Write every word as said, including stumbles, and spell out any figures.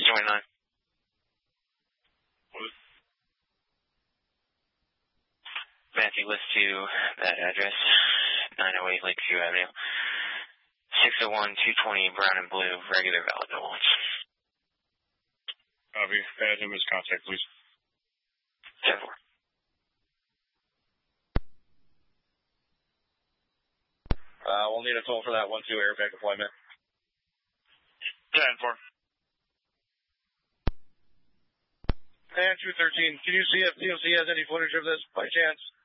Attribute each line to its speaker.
Speaker 1: twenty-nine. Matthew, list to that address, nine oh eight Lakeview Avenue, six oh one, two twenty, brown and blue, regular valid no wants.
Speaker 2: Copy. Add him as contact, please.
Speaker 1: ten four.
Speaker 3: Uh, we'll need a toll for that one two airbag deployment.
Speaker 2: ten four.
Speaker 3: And two thirteen, can you see if T O C has any footage of this by chance?